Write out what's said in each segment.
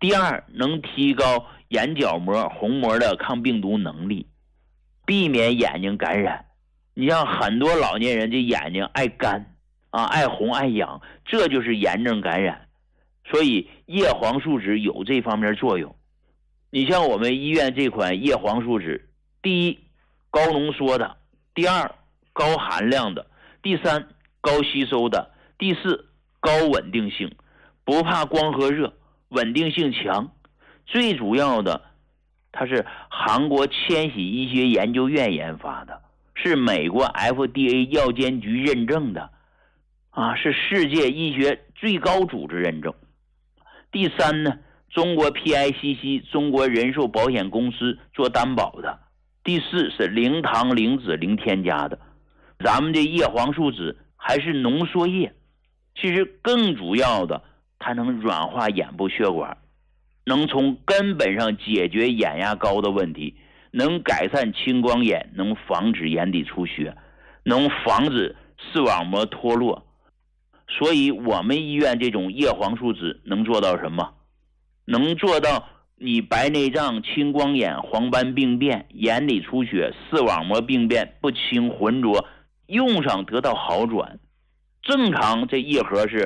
第二，能提高眼角膜虹膜的抗病毒能力，避免眼睛感染。你像很多老年人这眼睛爱干爱红爱痒，这就是炎症感染。所以叶黄素酯有这方面作用。你像我们医院这款叶黄素酯，第一，高浓缩的；第二，高含量的；第三，高吸收的；第四，高稳定性，不怕光和热，稳定性强。最主要的，它是韩国千禧医学研究院研发的，是美国 FDA 药监局认证的是世界医学最高组织认证。第三呢，中国 PICC 中国人寿保险公司做担保的。第四是零糖零脂零添加的。咱们这叶黄素酯还是浓缩液，其实更主要的，它能软化眼部血管，能从根本上解决眼压高的问题，能改善青光眼，能防止眼底出血，能防止视网膜脱落。所以我们医院这种叶黄素酯能做到什么？能做到你白内障、青光眼、黄斑病变、眼底出血、视网膜病变不清浑浊，用上得到好转。正常这一盒是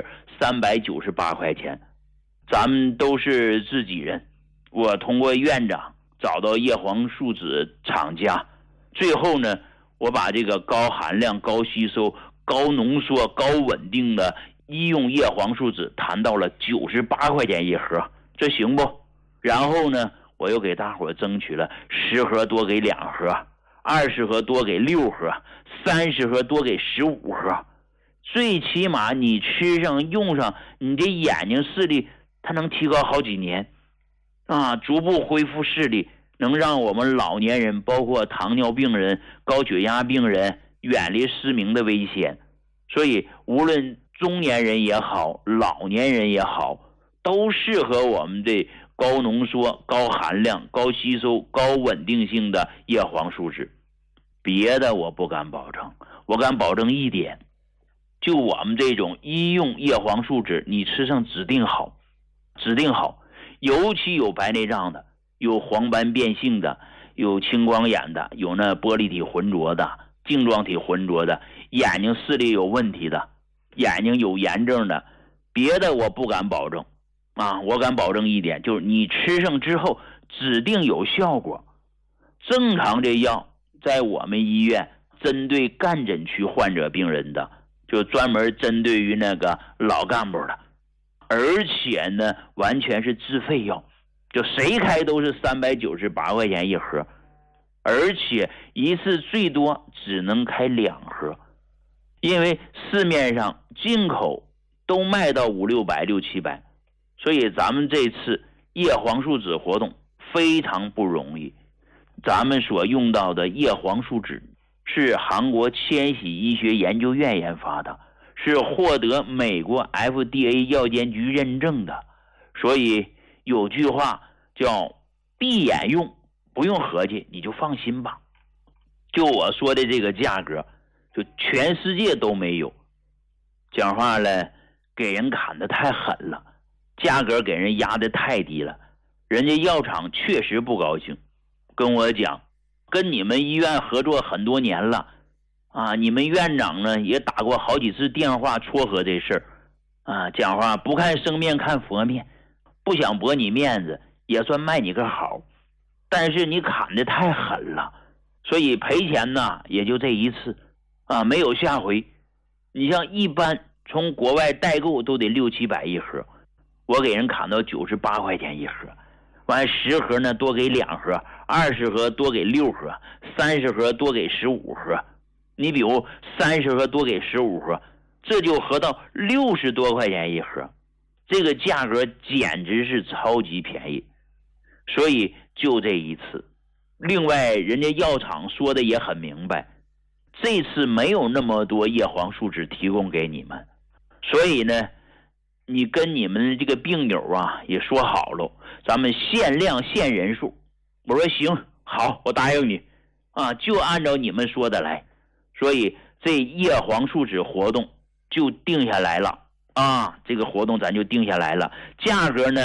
398块钱，咱们都是自己人，我通过院长找到叶黄素酯厂家，最后呢，我把这个高含量、高吸收、高浓缩、高稳定的医用叶黄素酯谈到了98块钱一盒，这行不？然后呢，我又给大伙争取了10盒多给2盒，20盒多给6盒，30盒多给15盒。最起码你吃上用上，你这眼睛视力它能提高好几年逐步恢复视力，能让我们老年人，包括糖尿病人、高血压病人远离失明的危险。所以无论中年人也好，老年人也好，都适合我们这高浓缩、高含量、高吸收、高稳定性的叶黄素酯。别的我不敢保证，我敢保证一点，就我们这种医用叶黄素酯，你吃上指定好，尤其有白内障的，有黄斑变性的，有青光眼的，有那玻璃体浑浊的，镜状体浑浊的，眼睛视力有问题的，眼睛有炎症的，别的我不敢保证我敢保证一点，就是你吃上之后指定有效果。正常这药在我们医院针对干诊区患者病人的，就专门针对于那个老干部的，而且呢完全是自费药，就谁开都是398块钱一盒，而且一次最多只能开2盒，因为市面上进口都卖到500-600、700，所以咱们这次叶黄素酯活动非常不容易。咱们所用到的叶黄素酯是韩国千禧医学研究院研发的，是获得美国 FDA 药监局认证的。所以有句话叫闭眼用，不用合计，你就放心吧。就我说的这个价格，就全世界都没有。讲话了，给人砍得太狠了，价格给人压得太低了，人家药厂确实不高兴，跟我讲，跟你们医院合作很多年了你们院长呢也打过好几次电话撮合这事儿讲话不看生面看佛面，不想驳你面子，也算卖你个好，但是你砍得太狠了，所以赔钱呢也就这一次没有下回。你像一般从国外代购都得600-700一盒，我给人砍到98块钱一盒，完10盒呢多给2盒，20盒多给6盒，30盒多给15盒。你比如30盒多给15盒，这就合到60多块钱一盒，这个价格简直是超级便宜。所以就这一次，另外人家药厂说的也很明白，这次没有那么多叶黄素酯提供给你们，所以呢你跟你们这个病友也说好了，咱们限量限人数。我说行，好，我答应你就按照你们说的来。所以这叶黄素酯活动就定下来了这个活动咱就定下来了。价格呢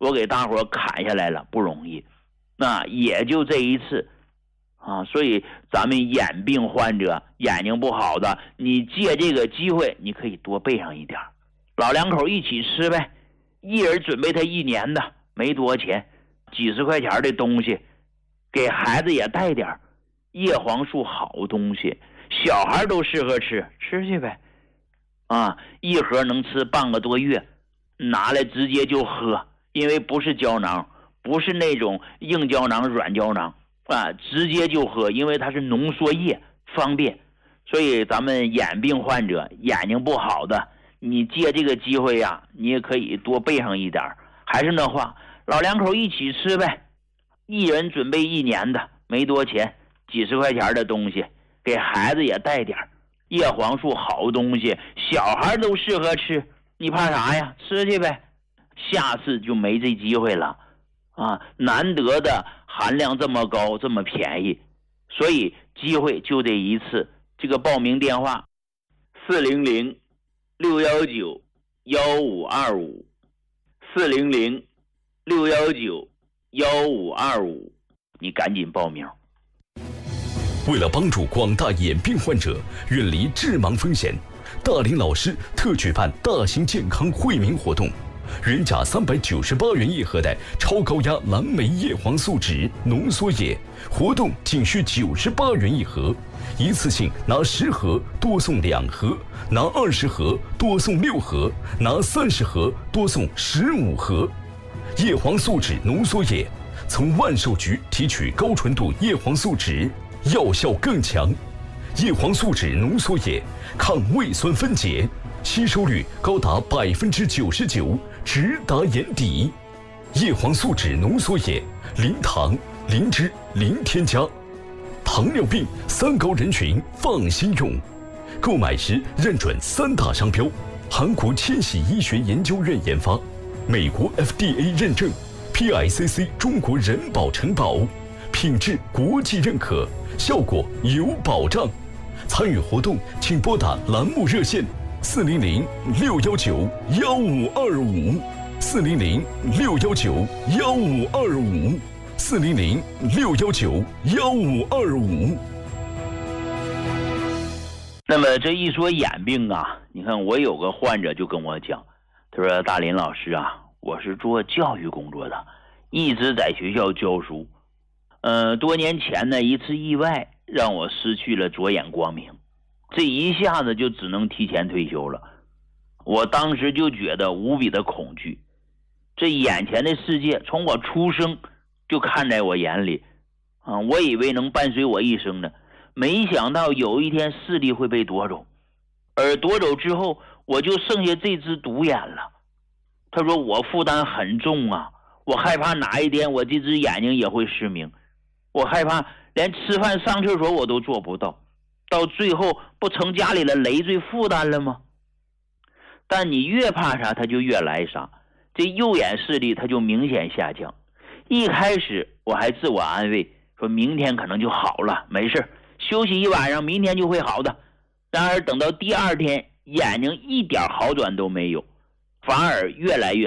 我给大伙砍下来了，不容易。那也就这一次啊，所以咱们眼病患者眼睛不好的，你借这个机会你可以多备上一点，老两口一起吃呗，一人准备他1年的，没多钱，几十块钱的东西，给孩子也带点叶黄素好东西，小孩都适合吃，吃去呗啊，一盒能吃半个多月，拿来直接就喝，因为不是胶囊，不是那种硬胶囊软胶囊啊，直接就喝，因为它是浓缩液，方便。所以咱们眼病患者眼睛不好的，你借这个机会呀，你也可以多备上一点。还是那话，老两口一起吃呗，一人准备1年的，没多钱，几十块钱的东西，给孩子也带点叶黄素好东西，小孩都适合吃，你怕啥呀？吃去呗，下次就没这机会了啊！难得的含量这么高，这么便宜，所以机会就这一次。这个报名电话400-619-1525，400-619-1525，你赶紧报名。 为了帮助广大眼病患者远离致盲风险，大林老师特举办大型健康惠民活动，原价398元一盒的超高压蓝莓叶黄素酯浓缩液，活动仅需98元一盒，一次性拿10盒多送2盒，拿20盒多送6盒，拿30盒多送15盒。叶黄素酯浓缩液从万寿菊提取高纯度叶黄素酯，药效更强。叶黄素酯浓缩液抗胃酸分解，吸收率高达99%，直达眼底。叶黄素酯浓缩液零糖、零脂、零添加，糖尿病3高人群放心用。购买时认准3大商标：韩国千禧医学研究院研发，美国 FDA 认证， PICC 中国人保承保，品质国际认可，效果有保障。参与活动请拨打栏目热线400-619-1525，400-619-1525，400-619-1525。 那么这一说眼病啊，你看我有个患者就跟我讲，他说大林老师啊，我是做教育工作的，一直在学校教书，多年前呢一次意外让我失去了左眼光明，这一下子就只能提前退休了。我当时就觉得无比的恐惧，这眼前的世界从我出生就看在我眼里啊，我以为能伴随我一生呢，没想到有一天视力会被夺走，而夺走之后我就剩下这只独眼了。他说我负担很重啊，我害怕哪一天我这只眼睛也会失明，我害怕连吃饭上厕所我都做不到，到最后不成家里的累赘负担了吗？但你越怕啥它就越来啥，这右眼视力它就明显下降。一开始我还自我安慰，说明天可能就好了，没事，休息一晚上明天就会好的。然而等到第2天，眼睛一点好转都没有，反而越来越